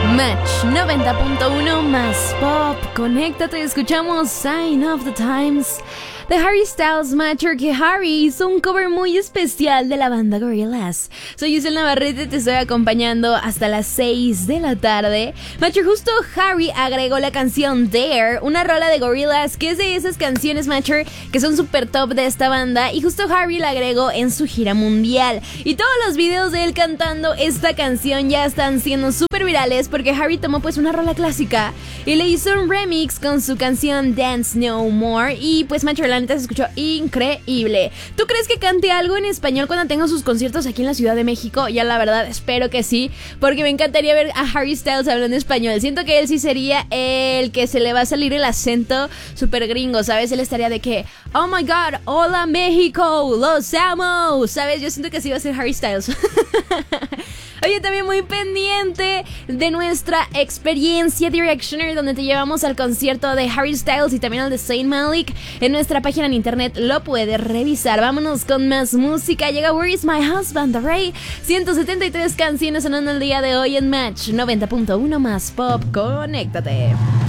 Match 90.1 más pop. Conéctate, escuchamos Sign of the Times de Harry Styles, Matcher, que Harry hizo un cover muy especial de la banda Gorillaz. Soy Giselle Navarrete, te estoy acompañando hasta las 6 de la tarde. Matcher, justo Harry agregó la canción Dare, una rola de Gorillaz, que es de esas canciones, Matcher, que son super top de esta banda, y justo Harry la agregó en su gira mundial. Y todos los videos de él cantando esta canción ya están siendo súper virales, porque Harry tomó pues una rola clásica y le hizo un remix con su canción Dance No More, y pues Matcher, la neta se escuchó increíble. ¿Tú crees que cante algo en español cuando tenga sus conciertos aquí en la Ciudad de México? Ya la verdad espero que sí, porque me encantaría ver a Harry Styles hablando español. Siento que él sí sería el que se le va a salir el acento súper gringo, ¿sabes? Él estaría de que, oh my god, hola México, los amo, ¿sabes? Yo siento que así va a ser Harry Styles. Oye, también muy pendiente de nuestra experiencia Directioner, donde te llevamos al concierto de Harry Styles y también al de Zayn Malik. En nuestra página en internet lo puedes revisar. Vámonos con más música. Llega Where Is My Husband, The Ray. 173 canciones sonando el día de hoy en Match 90.1 más pop. Conéctate.